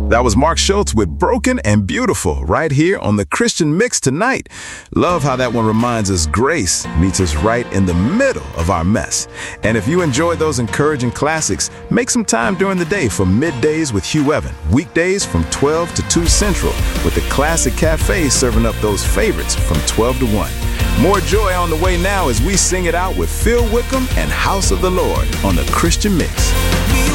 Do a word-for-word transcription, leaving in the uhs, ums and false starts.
That was Mark Schultz with Broken and Beautiful right here on the Christian Mix tonight. Love how that one reminds us grace meets us right in the middle of our mess. And if you enjoy those encouraging classics, make some time during the day for Middays with Hugh Evan. Weekdays from twelve to two Central with the Classic Cafe serving up those favorites from twelve to one. More joy on the way now as we sing it out with Phil Wickham and House of the Lord on the Christian Mix.